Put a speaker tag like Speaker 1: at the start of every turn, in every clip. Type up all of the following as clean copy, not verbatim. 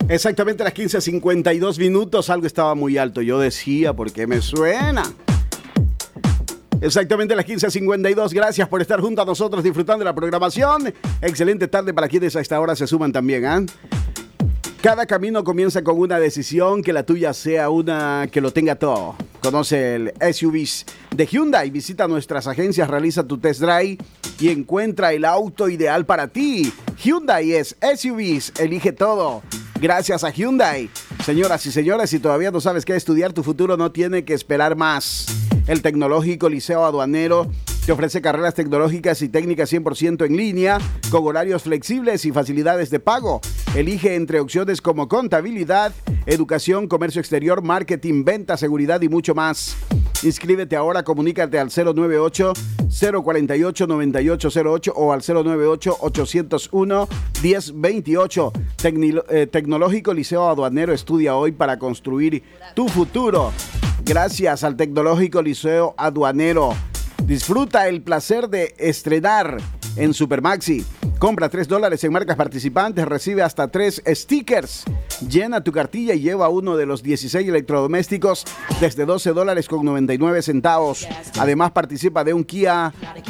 Speaker 1: Exactamente a las 15:52 minutos. Algo estaba muy alto. Yo decía, ¿por qué me suena? Exactamente a las 15:52. Gracias por estar junto a nosotros disfrutando de la programación. Excelente tarde para quienes a esta hora se suman también, ¿eh? Cada camino comienza con una decisión, que la tuya sea una que lo tenga todo. Conoce el SUVs de Hyundai, visita nuestras agencias, realiza tu test drive y encuentra el auto ideal para ti. Hyundai es SUVs, elige todo. Gracias a Hyundai. Señoras y señores, si todavía no sabes qué estudiar, tu futuro no tiene que esperar más. El Tecnológico Liceo Aduanero te ofrece carreras tecnológicas y técnicas 100% en línea, con horarios flexibles y facilidades de pago. Elige entre opciones como contabilidad, educación, comercio exterior, marketing, venta, seguridad y mucho más. Inscríbete ahora, comunícate al 098-048-9808 o al 098-801-1028. Tecnológico Liceo Aduanero, estudia hoy para construir tu futuro. Gracias al Tecnológico Liceo Aduanero. Disfruta el placer de estrenar en Supermaxi. Compra $3 en marcas participantes, recibe hasta 3 stickers. Llena tu cartilla y lleva uno de los 16 electrodomésticos desde $12.99. Además participa de un Kia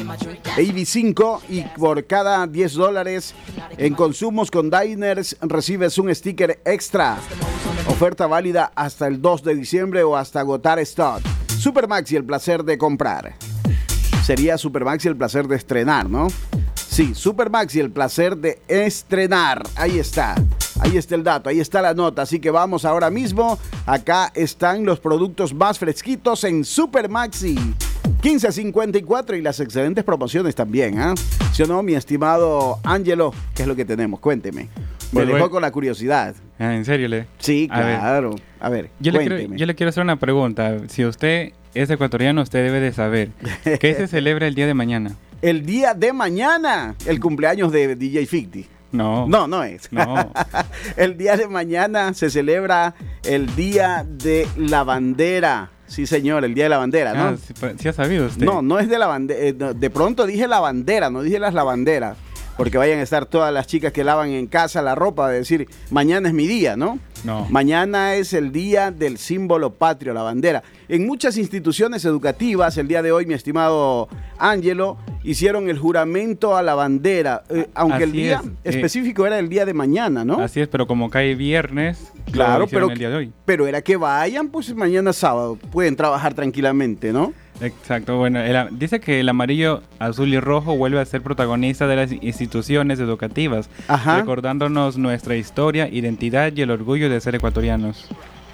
Speaker 1: EV5 y por cada $10 en consumos con Diners recibes un sticker extra. Oferta válida hasta el 2 de diciembre o hasta agotar stock. Supermaxi, el placer de comprar. Sería Supermaxi el placer de estrenar, ¿no? Sí, Supermaxi el placer de estrenar. Ahí está el dato, ahí está la nota. Así que vamos ahora mismo. Acá están los productos más fresquitos en Supermaxi. 15:54 y las excelentes promociones también, ¿eh? ¿Sí o no, mi estimado Ángelo? ¿Qué es lo que tenemos? Cuénteme. Me dejó con la curiosidad.
Speaker 2: ¿En serio, Le?
Speaker 1: Sí, claro. A ver, cuénteme.
Speaker 2: Yo le quiero hacer una pregunta. Si usted es ecuatoriano, usted debe de saber. ¿Qué se celebra el día de mañana?
Speaker 1: El día de mañana, el cumpleaños de DJ Ficti.
Speaker 2: No es.
Speaker 1: No. El día de mañana se celebra el Día de la Bandera. Sí, señor, el Día de la Bandera, ¿no?
Speaker 2: Sí ha sabido usted.
Speaker 1: No es de la bandera. De pronto dije la bandera, no dije las lavanderas. Porque vayan a estar todas las chicas que lavan en casa la ropa, de decir, mañana es mi día, ¿no?
Speaker 2: No.
Speaker 1: Mañana es el día del símbolo patrio, la bandera. En muchas instituciones educativas, el día de hoy, mi estimado Ángelo, hicieron el juramento a la bandera, aunque el día específico era el día de mañana, ¿no?
Speaker 2: Así es, pero como cae viernes,
Speaker 1: claro, pero
Speaker 2: el día de hoy.
Speaker 1: Pero era que vayan, pues mañana sábado, pueden trabajar tranquilamente, ¿no?
Speaker 2: Exacto, bueno, dice que el amarillo, azul y rojo vuelve a ser protagonista de las instituciones educativas,
Speaker 1: ajá,
Speaker 2: recordándonos nuestra historia, identidad y el orgullo de ser ecuatorianos.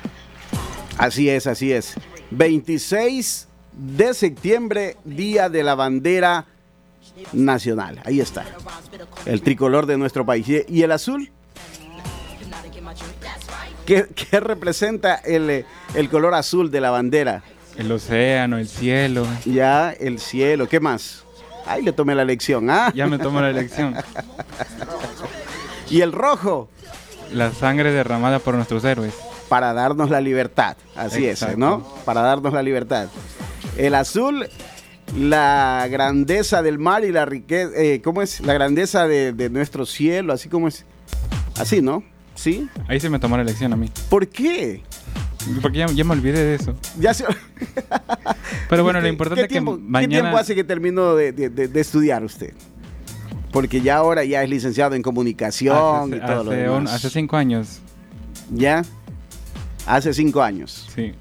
Speaker 1: Así es. 26 de septiembre, Día de la Bandera Nacional. Ahí está. El tricolor de nuestro país. ¿Y el azul? ¿Qué representa el color azul de la bandera?
Speaker 2: El océano, el cielo.
Speaker 1: Ya, el cielo. ¿Qué más? Ahí le tomé la lección, ¿ah?
Speaker 2: Ya me tomó la lección.
Speaker 1: ¿Y el rojo?
Speaker 2: La sangre derramada por nuestros héroes.
Speaker 1: Para darnos la libertad. Así
Speaker 2: exacto,
Speaker 1: es, ¿no? Para darnos la libertad. El azul, la grandeza del mar y la riqueza. ¿Cómo es? La grandeza de nuestro cielo, así como es. Así, ¿no? ¿Sí?
Speaker 2: Ahí se me tomó la lección a mí.
Speaker 1: ¿Por qué?
Speaker 2: Porque ya me olvidé de eso.
Speaker 1: Ya se...
Speaker 2: Pero bueno, lo importante es que mañana...
Speaker 1: ¿Qué tiempo hace que terminó de estudiar usted? Porque ya ahora ya es licenciado en comunicación y todo lo demás.
Speaker 2: Hace 5 años.
Speaker 1: ¿Ya? Hace 5 años.
Speaker 2: Sí.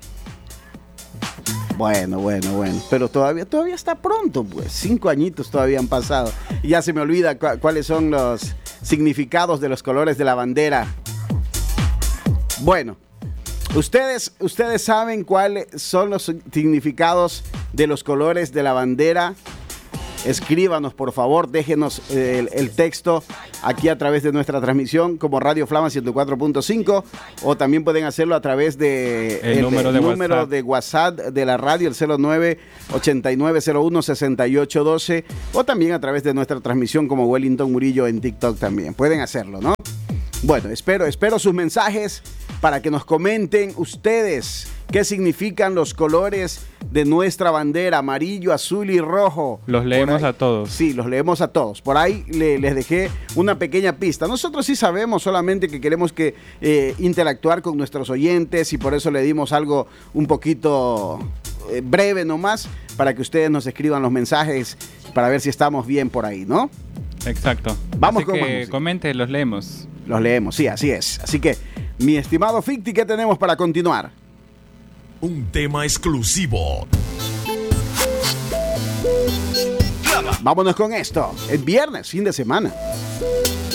Speaker 1: Bueno. Pero todavía está pronto, pues. 5 añitos todavía han pasado. Y ya se me olvida cuáles son los significados de los colores de la bandera. Bueno. ¿Ustedes saben cuáles son los significados de los colores de la bandera? Escríbanos, por favor, déjenos el texto aquí a través de nuestra transmisión como Radio Flama 104.5 o también pueden hacerlo a través de el número de WhatsApp de la radio, el 09-8901-6812 o también a través de nuestra transmisión como Wellington Murillo en TikTok también. Pueden hacerlo, ¿no? Bueno, espero sus mensajes para que nos comenten ustedes qué significan los colores de nuestra bandera, amarillo, azul y rojo.
Speaker 2: Los leemos a todos.
Speaker 1: Sí, los leemos a todos. Por ahí les dejé una pequeña pista. Nosotros sí sabemos, solamente que queremos que interactuar con nuestros oyentes y por eso le dimos algo un poquito breve nomás para que ustedes nos escriban los mensajes para ver si estamos bien por ahí, ¿no?
Speaker 2: Exacto.
Speaker 1: Vamos
Speaker 2: así
Speaker 1: con
Speaker 2: que comente, los leemos.
Speaker 1: Los leemos, sí, así es. Así que, mi estimado Ficti, ¿qué tenemos para continuar?
Speaker 3: Un tema exclusivo.
Speaker 1: Vámonos con esto. Es viernes, fin de semana.